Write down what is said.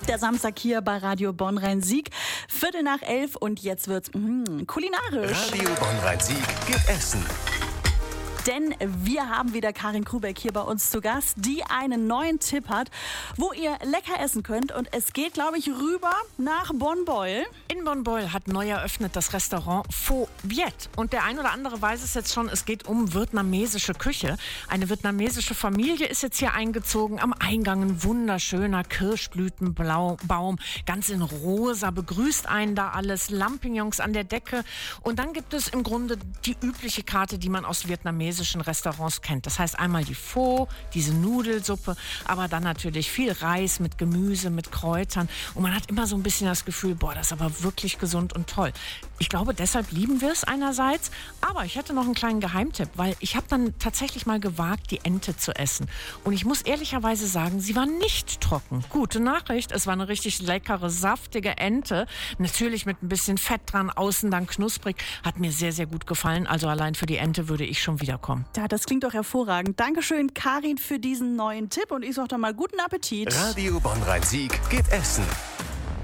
Der Samstag hier bei Radio Bonn-Rhein-Sieg. 11:15 und jetzt wird's kulinarisch. Radio Bonn-Rhein-Sieg geht essen. Denn wir haben wieder Karin Krubeck hier bei uns zu Gast, die einen neuen Tipp hat, wo ihr lecker essen könnt. Und es geht, glaube ich, rüber nach Bonn-Beuel. In Bonn-Beuel hat neu eröffnet das Restaurant Pho Viet. Und der ein oder andere weiß es jetzt schon, es geht um vietnamesische Küche. Eine vietnamesische Familie ist jetzt hier eingezogen. Am Eingang ein wunderschöner Kirschblütenbaum, ganz in rosa, begrüßt einen da alles, Lampignons an der Decke. Und dann gibt es im Grunde die übliche Karte, die man aus vietnamesischen Restaurants kennt. Das heißt einmal die Pho, diese Nudelsuppe, aber dann natürlich viel Reis mit Gemüse, mit Kräutern. Und man hat immer so ein bisschen das Gefühl, boah, das ist aber wirklich gesund und toll. Ich glaube, deshalb lieben wir es einerseits, aber ich hätte noch einen kleinen Geheimtipp, weil ich habe dann tatsächlich mal gewagt, die Ente zu essen. Und ich muss ehrlicherweise sagen, sie war nicht trocken. Gute Nachricht, es war eine richtig leckere, saftige Ente. Natürlich mit ein bisschen Fett dran, außen dann knusprig. Hat mir sehr, sehr gut gefallen. Also allein für die Ente würde ich schon wiederkommen. Ja, das klingt doch hervorragend. Dankeschön, Karin, für diesen neuen Tipp. Und ich sage dann mal guten Appetit. Radio Bonn-Rhein-Sieg geht essen.